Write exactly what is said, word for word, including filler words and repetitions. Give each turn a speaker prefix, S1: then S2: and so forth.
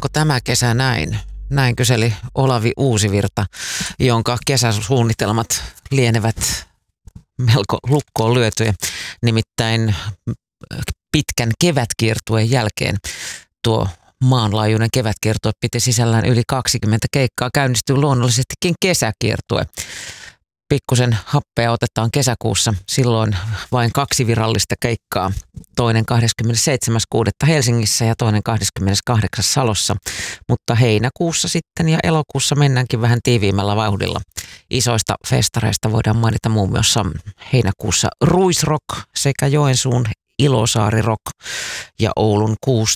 S1: Jatkaako tämä kesä näin? Näin kyseli Olavi Uusivirta, jonka kesäsuunnitelmat lienevät melko lukkoon lyötyjä. Nimittäin pitkän kevätkiertueen jälkeen tuo maanlaajuinen kevätkiertue piti sisällään yli kaksikymmentä keikkaa. Käynnistyy luonnollisestikin kesäkiertue. Pikkusen happea otetaan kesäkuussa, silloin vain kaksi virallista keikkaa. Toinen kahdeskymmenesseitsemäs kuudetta Helsingissä ja toinen kahdeskymmeneskahdeksas Salossa. Mutta heinäkuussa sitten ja elokuussa mennäänkin vähän tiiviimmällä vauhdilla. Isoista festareista voidaan mainita muun muassa heinäkuussa Ruisrock sekä Joensuun Ilosaari Rock ja Oulun Kuusi